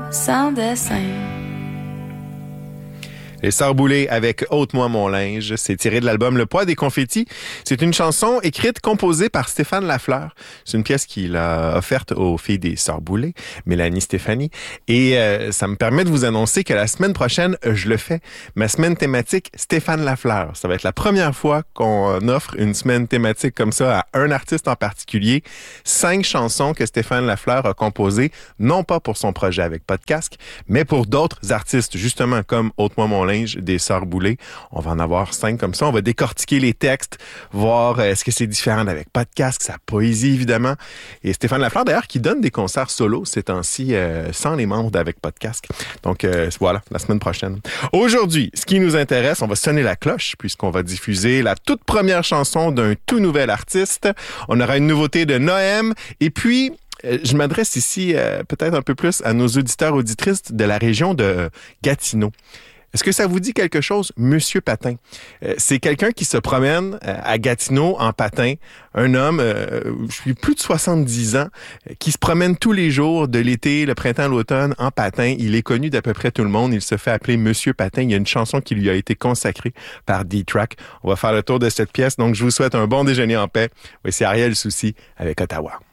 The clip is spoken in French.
sans dessin. Les Sœurs Boulay avec Ôte-moi mon linge, c'est tiré de l'album Le poids des confettis. C'est une chanson écrite, composée par Stéphane Lafleur. C'est une pièce qu'il a offerte aux filles des Sœurs Boulay, Mélanie, Stéphanie. Et ça me permet de vous annoncer que la semaine prochaine, je le fais. Ma semaine thématique, Stéphane Lafleur. Ça va être la première fois qu'on offre une semaine thématique comme ça à un artiste en particulier. 5 chansons que Stéphane Lafleur a composées, non pas pour son projet avec Podcast, mais pour d'autres artistes, justement comme Ôte-moi mon linge des Sœurs Boulay. On va en avoir 5 comme ça. On va décortiquer les textes, voir est-ce que c'est différent avec Podcast, sa poésie évidemment. Et Stéphane Lafleur d'ailleurs qui donne des concerts solo ces temps-ci sans les membres d'Avec Podcast. Donc voilà, la semaine prochaine. Aujourd'hui, ce qui nous intéresse, on va sonner la cloche puisqu'on va diffuser la toute première chanson d'un tout nouvel artiste. On aura une nouveauté de Noëm et puis je m'adresse ici peut-être un peu plus à nos auditeurs auditrices de la région de Gatineau. Est-ce que ça vous dit quelque chose, Monsieur Patin? C'est quelqu'un qui se promène à Gatineau en patin, un homme, je suis plus de 70 ans, qui se promène tous les jours de l'été, le printemps, l'automne en patin. Il est connu d'à peu près tout le monde. Il se fait appeler Monsieur Patin. Il y a une chanson qui lui a été consacrée par D-Track. On va faire le tour de cette pièce. Donc, je vous souhaite un bon déjeuner en paix. Voici Ariel Soucy avec Ottawa.